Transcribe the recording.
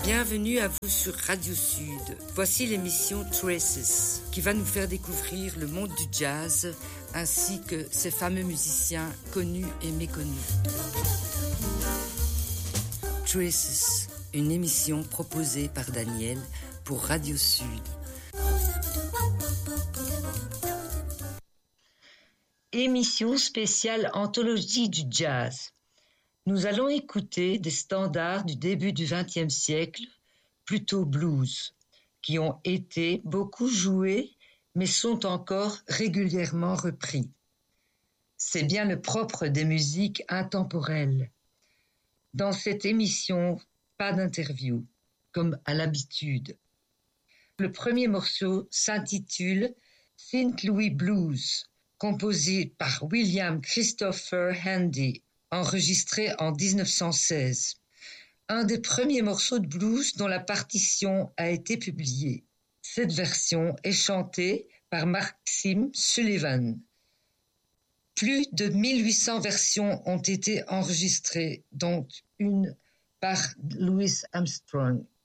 Bienvenue à vous sur Radio Sud. Voici l'émission Traces qui va nous faire découvrir le monde du jazz ainsi que ses fameux musiciens connus et méconnus. Traces, une émission proposée par Daniel pour Radio Sud. Émission spéciale anthologie du jazz. Nous allons écouter des standards du début du XXe siècle, plutôt blues, qui ont été beaucoup joués, mais sont encore régulièrement repris. C'est bien le propre des musiques intemporelles. Dans cette émission, pas d'interview, comme à l'habitude. Le premier morceau s'intitule St. Louis Blues, composé par William Christopher Handy, enregistré en 1916. Un des premiers morceaux de blues dont la partition a été publiée. Cette version est chantée par Maxime Sullivan. Plus de 1800 versions ont été enregistrées, dont une par Louis Armstrong.